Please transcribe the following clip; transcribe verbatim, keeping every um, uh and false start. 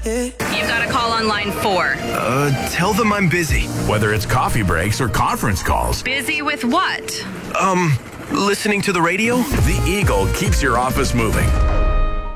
You've got a call on line four. Uh, tell them I'm busy. Whether it's coffee breaks or conference calls. Busy with what? Um, listening to the radio? The Eagle keeps your office moving.